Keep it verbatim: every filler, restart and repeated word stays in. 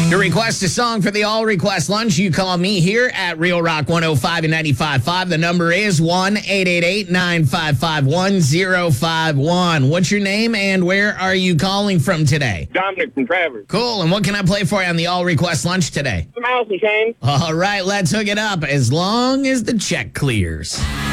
To request a song for the All Request Lunch, you call me here at Real Rock one oh five and ninety-five point five. The number is one eight eight eight, nine five five, one oh five one. What's your name and where are you calling from today? Dominic from Travers. Cool. And what can I play for you on the All Request Lunch today? Some Alice in Chains. All right, let's hook it up as long as the check clears.